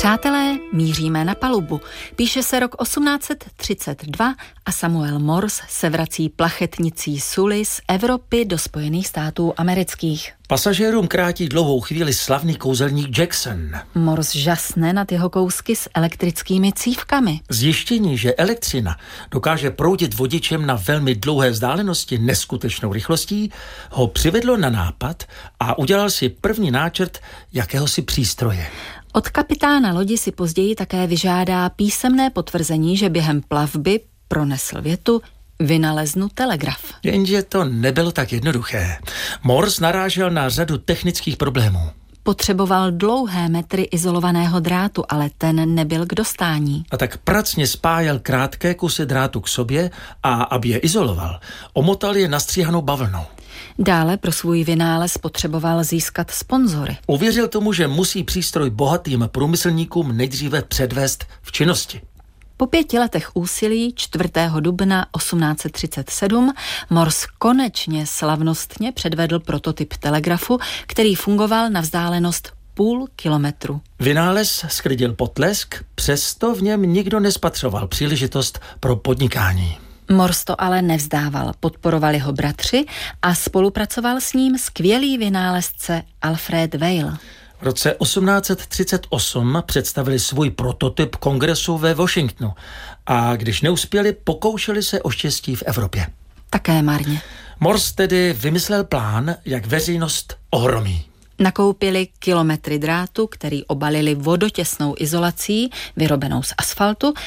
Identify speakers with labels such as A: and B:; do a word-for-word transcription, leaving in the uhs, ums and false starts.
A: Přátelé, míříme na palubu. Píše se rok osmnáct třicet dva a Samuel Morse se vrací plachetnicí Sully z Evropy do Spojených států amerických.
B: Pasažérům krátí dlouhou chvíli slavný kouzelník Jackson.
A: Morse žasne nad jeho kousky s elektrickými cívkami.
B: Zjištění, že elektřina dokáže proudit vodičem na velmi dlouhé vzdálenosti neskutečnou rychlostí, ho přivedlo na nápad a udělal si první náčrt jakéhosi přístroje.
A: Od kapitána lodi si později také vyžádá písemné potvrzení, že během plavby pronesl větu: vynaleznu telegraf.
B: Jenže to nebylo tak jednoduché. Morse narážel na řadu technických problémů.
A: Potřeboval dlouhé metry izolovaného drátu, ale ten nebyl k dostání.
B: A tak pracně spájel krátké kusy drátu k sobě a aby je izoloval, omotal je nastříhanou bavlnou.
A: Dále pro svůj vynález potřeboval získat sponzory.
B: Uvěřil tomu, že musí přístroj bohatým průmyslníkům nejdříve předvést v činnosti.
A: Po pěti letech úsilí čtvrtého dubna osmnáct třicet sedm Morse konečně slavnostně předvedl prototyp telegrafu, který fungoval na vzdálenost půl kilometru.
B: Vynález sklidil potlesk, přesto v něm nikdo nespatřoval příležitost pro podnikání.
A: Morse to ale nevzdával, podporovali ho bratři a spolupracoval s ním skvělý vynálezce Alfred Vail.
B: V roce osmnáct třicet osm představili svůj prototyp kongresu ve Washingtonu a když neuspěli, pokoušeli se o štěstí v Evropě.
A: Také marně.
B: Morse tedy vymyslel plán, jak veřejnost ohromí.
A: Nakoupili kilometry drátu, který obalili vodotěsnou izolací, vyrobenou z asfaltu,